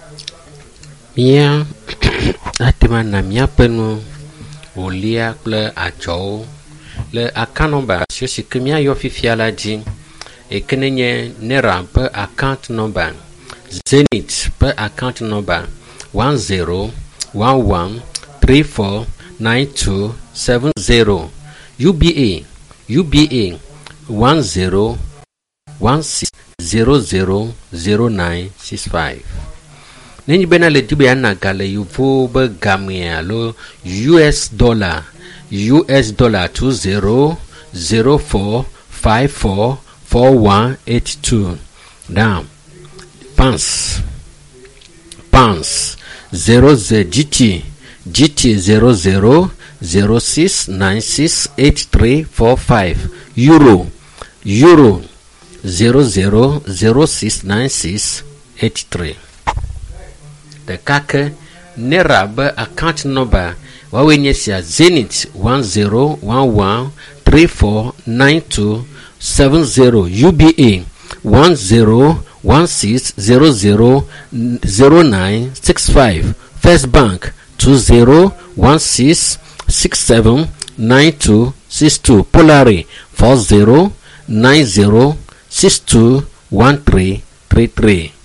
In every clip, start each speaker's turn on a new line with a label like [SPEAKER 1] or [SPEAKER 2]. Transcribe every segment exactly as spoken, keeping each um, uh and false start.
[SPEAKER 1] Mia atima na mia penu olia kple adzɔwo le account sio si ke mia yɔ fifia la dzi ekene nye naira ƒe account number, Zenith ƒe account number one zero one one three four nine two seven zero, U B A U B A one zero one six zero zero zero nine six five. Nenyi bena le dibe ana gale yuvo be gamia lo U S dollar U S dollar two zero zero four five four four one eight two. Down pounds pounds zero z G T G T zero zero zero six nine six eight three four five. Euro Euro zero zero zero six nine six eight three. The kake naira be account number wawe nyesia Zenith one zero one one three four nine two seven zero, U B A one zero one six zero zero zero nine six five, First Bank two zero one six six seven nine two six two, Polari four zero nine zero six two one three three three.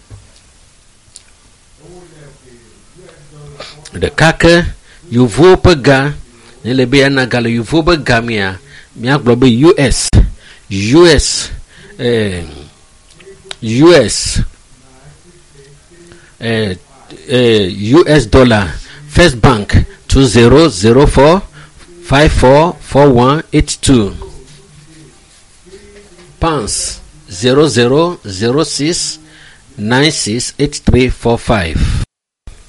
[SPEAKER 1] The kake yuvo pega nelebe anagale yuvo be gamia mia globe U S U S eh, U S eh, eh, U S dollar First Bank two zero zero four five four four one eight two, pounds zero zero zero six nine six eight three four five.